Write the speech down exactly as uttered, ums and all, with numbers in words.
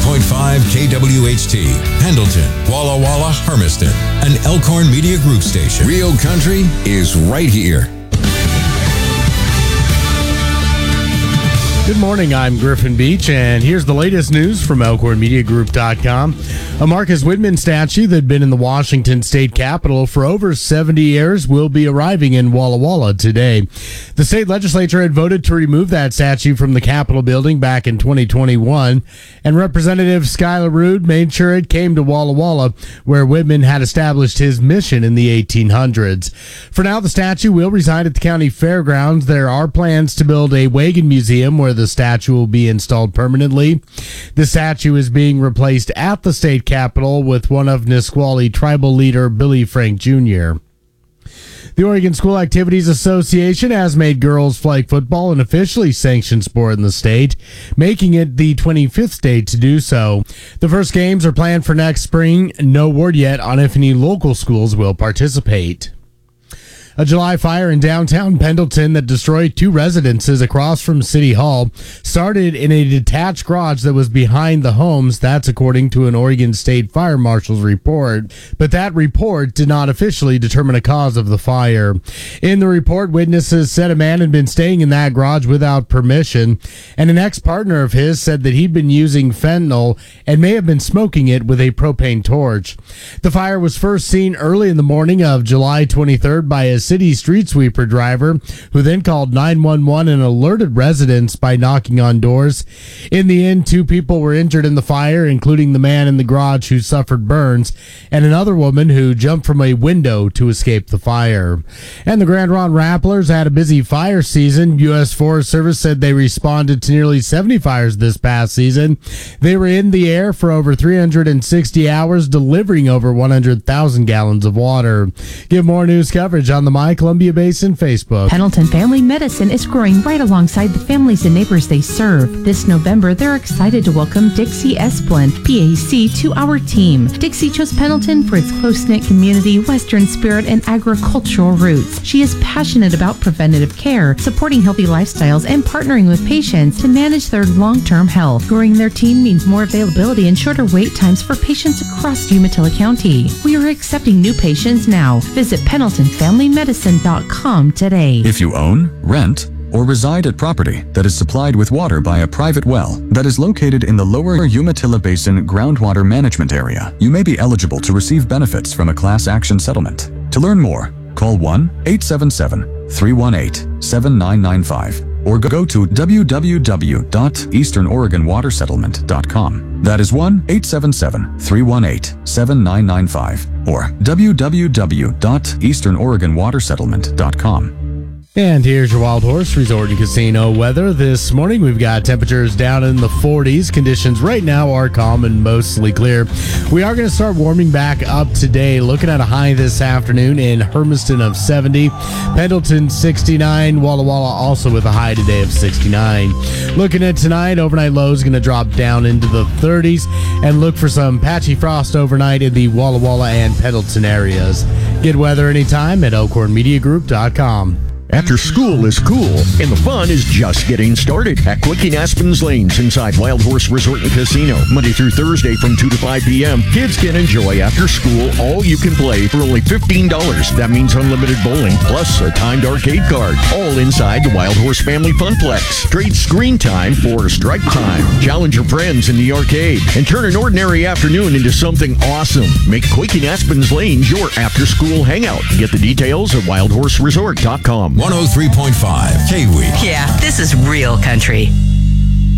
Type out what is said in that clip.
point five K W H T, Pendleton, Walla Walla, Hermiston, an Elkhorn Media Group station. Real country is right here. Good morning, I'm Griffin Beach, and here's the latest news from Elkhorn Media Group dot com. A Marcus Whitman statue that had been in the Washington State Capitol for over seventy years will be arriving in Walla Walla today. The state legislature had voted to remove that statue from the Capitol building back in twenty twenty-one, and Representative Skylar Rood made sure it came to Walla Walla, where Whitman had established his mission in the eighteen hundreds. For now, the statue will reside at the county fairgrounds. There are plans to build a wagon museum where the statue will be installed permanently. The statue is being replaced at the state capitol with one of Nisqually tribal leader Billy Frank Junior The Oregon School Activities Association has made girls flag football an officially sanctioned sport in the state, making it the twenty-fifth state to do so. The first games are planned for next spring. No word yet on if any local schools will participate. A July fire in downtown Pendleton that destroyed two residences across from City Hall started in a detached garage that was behind the homes. That's according to an Oregon State Fire Marshal's report. But that report did not officially determine a cause of the fire. In the report, witnesses said a man had been staying in that garage without permission, and an ex-partner of his said that he'd been using fentanyl and may have been smoking it with a propane torch. The fire was first seen early in the morning of July twenty-third by a city street sweeper driver, who then called nine one one and alerted residents by knocking on doors. In the end, two people were injured in the fire, including the man in the garage who suffered burns, and another woman who jumped from a window to escape the fire. And the Grand Ronde Rapplers had a busy fire season. U S Forest Service said they responded to nearly seventy fires this past season. They were in the air for over three hundred sixty hours, delivering over one hundred thousand gallons of water. Get more news coverage on the My Columbia Basin Facebook. Pendleton Family Medicine is growing right alongside the families and neighbors they serve. This November, they're excited to welcome Dixie Esplin, P A C, to our team. Dixie chose Pendleton for its close-knit community, Western spirit, and agricultural roots. She is passionate about preventative care, supporting healthy lifestyles, and partnering with patients to manage their long-term health. Growing their team means more availability and shorter wait times for patients across Umatilla County. We are accepting new patients now. Visit Pendleton Family Medicine dot com today. If you own, rent, or reside at property that is supplied with water by a private well that is located in the lower Umatilla Basin groundwater management area, you may be eligible to receive benefits from a class action settlement. To learn more, call one eight seven seven, three one eight, seven nine nine five or go to w w w dot eastern oregon water settlement dot com. That is one eight seven seven, three one eight, seven nine nine five or w w w dot eastern oregon water settlement dot com. And here's your Wild Horse Resort and Casino weather. This morning we've got temperatures down in the forties. Conditions right now are calm and mostly clear. We are going to start warming back up today. Looking at a high this afternoon in Hermiston of seventy, Pendleton sixty-nine, Walla Walla also with a high today of sixty-nine. Looking at tonight, overnight lows going to drop down into the thirties, and look for some patchy frost overnight in the Walla Walla and Pendleton areas. Get weather anytime at Elkhorn Media Group dot com. After school is cool, and the fun is just getting started at Quickie Aspen's Lanes inside Wild Horse Resort and Casino. Monday through Thursday from two to five p.m., kids can enjoy after school all you can play for only fifteen dollars. That means unlimited bowling, plus a timed arcade card, all inside the Wild Horse Family Funplex. Trade screen time for strike time. Challenge your friends in the arcade, and turn an ordinary afternoon into something awesome. Make Quickie Aspen's Lanes your after-school hangout. Get the details at wild horse resort dot com. one oh three point five K W E E. Yeah, this is real country.